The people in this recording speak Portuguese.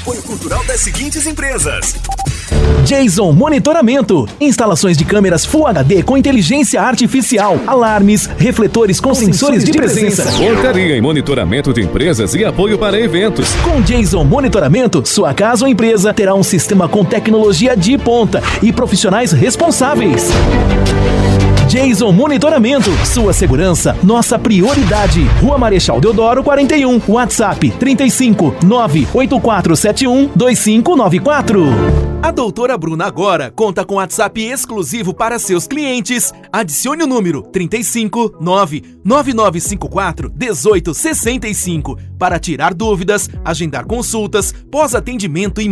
apoio cultural das seguintes empresas: Jason Monitoramento, instalações de câmeras Full HD com inteligência artificial, alarmes, refletores com sensores de presença. Portaria e monitoramento de empresas e apoio para eventos. Com Jason Monitoramento, sua casa ou empresa terá um sistema com tecnologia de ponta e profissionais responsáveis. Jason Monitoramento, sua segurança, nossa prioridade. Rua Marechal Deodoro 41, WhatsApp 35 98471 2594. A doutora Bruna agora conta com WhatsApp exclusivo para seus clientes. Adicione o número 35 99954 1865 para tirar dúvidas, agendar consultas, pós-atendimento e